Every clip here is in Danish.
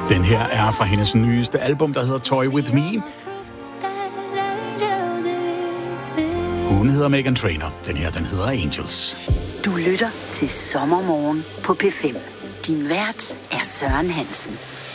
Den her er fra hendes nyeste album, der hedder Toy With Me. Hun hedder Meghan Trainor. Den her, den hedder Angels. Du lytter til Sommermorgen på P5. Din vært er Søren Hansen.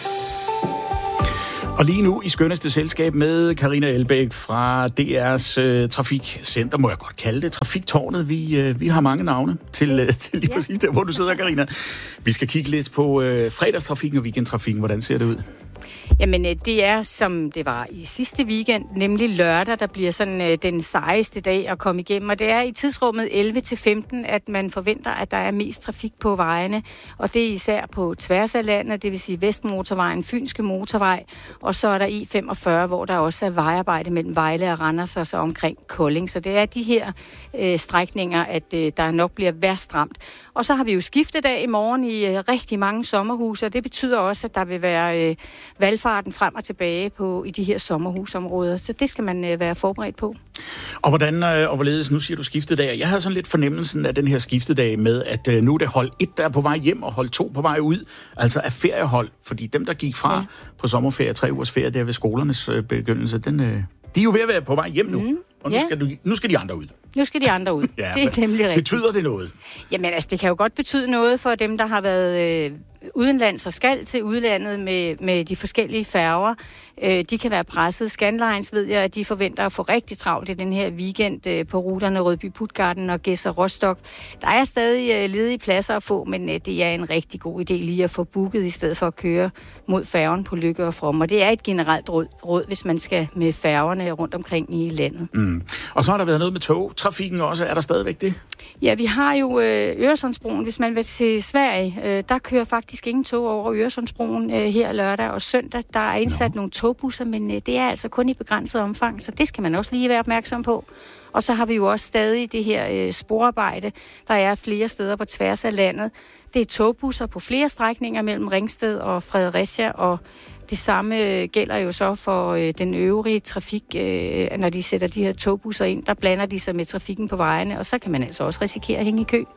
Og lige nu i skønneste selskab med Carina Elbæk fra DR's Trafikcenter, må jeg godt kalde det, Trafiktårnet. Vi har mange navne til lige præcis der, hvor du sidder, Carina. Vi skal kigge lidt på fredagstrafikken og weekendtrafikken. Hvordan ser det ud? Jamen, det er, som det var i sidste weekend, nemlig lørdag, der bliver sådan den sejeste dag at komme igennem. Og det er i tidsrummet 11-15, at man forventer, at der er mest trafik på vejene. Og det er især på tværs af landet, det vil sige Vestmotorvejen, Fynske Motorvej, og så er der I45, hvor der også er vejarbejde mellem Vejle og Randers og så omkring Kolding. Så det er de her strækninger, at der nok bliver værst ramt. Og så har vi jo skiftedag i morgen i rigtig mange sommerhuse, og det betyder også, at der vil være valgfarten frem og tilbage i de her sommerhusområder. Så det skal man være forberedt på. Og hvordan og hvorledes, nu siger du skiftedag. Jeg havde sådan lidt fornemmelsen af den her skiftedag med, at nu er det hold 1, der er på vej hjem, og hold 2 på vej ud. Altså af feriehold, fordi dem, der gik fra på sommerferie, 3 ugers ferie, der ved skolernes begyndelse, de er jo ved at være på vej hjem nu. Og nu skal de andre ud. Nu skal de andre ud. Ja, det er nemlig rigtigt. Betyder det noget? Jamen altså, det kan jo godt betyde noget for dem, der har været udenlands og skal til udlandet med de forskellige færger. De kan være presset. Scandlines ved jeg, at de forventer at få rigtig travlt i den her weekend på ruterne Rødby Puttgarden og Gedser Rostock. Der er stadig ledige pladser at få, men det er en rigtig god idé lige at få booket i stedet for at køre mod færgen på Lykke og From. Og det er et generelt råd, hvis man skal med færgerne rundt omkring i landet. Mm. Og så har der været noget med togtrafikken også. Er der stadigvæk det? Ja, vi har jo Øresundsbroen. Hvis man vil til Sverige, der kører faktisk ingen tog over Øresundsbroen her lørdag og søndag. Der er indsat nogle togbusser, men det er altså kun i begrænset omfang, så det skal man også lige være opmærksom på. Og så har vi jo også stadig det her sporarbejde. Der er flere steder på tværs af landet. Det er togbusser på flere strækninger mellem Ringsted og Fredericia, og det samme gælder jo så for den øvrige trafik, når de sætter de her togbusser ind. Der blander de sig med trafikken på vejene, og så kan man altså også risikere at hænge i kø.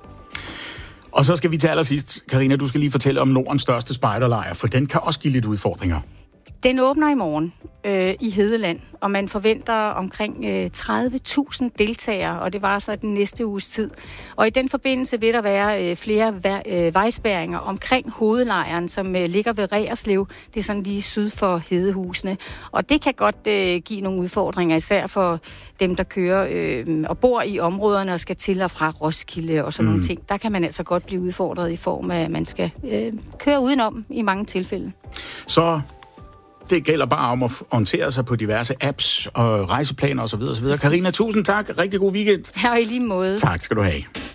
Og så skal vi til allersidst, Carina, du skal lige fortælle om Nordens største spejderlejr, for den kan også give lidt udfordringer. Den åbner i morgen i Hedeland, og man forventer omkring 30.000 deltagere, og det var så den næste uges tid. Og i den forbindelse vil der være flere vejspærringer omkring hovedlejren, som ligger ved Reerslev. Det er sådan lige syd for Hedehusene. Og det kan godt give nogle udfordringer, især for dem, der kører og bor i områderne og skal til og fra Roskilde og sådan nogle ting. Der kan man altså godt blive udfordret i form af, at man skal køre udenom i mange tilfælde. Så det gælder bare om at orientere sig på diverse apps og rejseplaner osv. Carina, tusind tak. Rigtig god weekend. Ja, og i lige måde. Tak skal du have.